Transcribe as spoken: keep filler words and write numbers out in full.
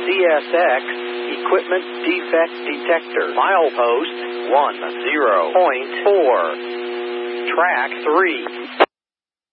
C S X Equipment Defect Detector. Milepost one zero point four. Track three.